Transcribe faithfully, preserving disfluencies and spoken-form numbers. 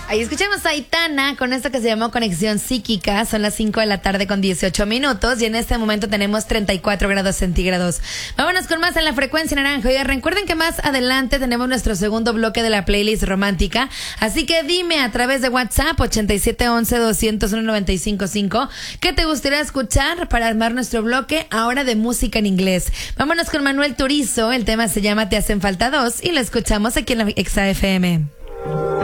Ahí escuchamos a Aitana con esto que se llamó Conexión Psíquica. Son las cinco de la tarde con dieciocho minutos y en este momento tenemos treinta y cuatro grados centígrados. Vámonos con más en la frecuencia naranja. Oiga, recuerden que más adelante tenemos nuestro segundo bloque de la playlist romántica. Así que dime a través de WhatsApp ochenta y siete once doscientos uno noventa y cinco cinco qué te gustaría escuchar para armar nuestro bloque ahora de música en inglés. Vámonos con Manuel Turizo. El tema se llama Te hacen falta dos y lo escuchamos aquí en la Exa F M.